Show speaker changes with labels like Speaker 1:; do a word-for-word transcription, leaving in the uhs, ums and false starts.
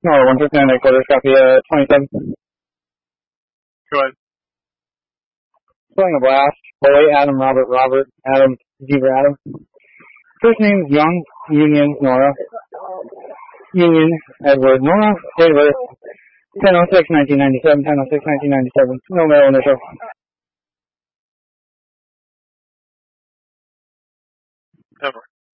Speaker 1: No, one fifty-nine quarters, copy, uh, twenty-seven.
Speaker 2: Go ahead.
Speaker 1: Pulling a blast. Boy, Adam, Robert, Robert, Adam, Zebra, Adam. First name, Young, Union, Nora. Union, Edward, Nora, date of birth, ten oh six nineteen ninety-seven, ten oh six nineteen ninety-seven. No male initial.
Speaker 2: Ever.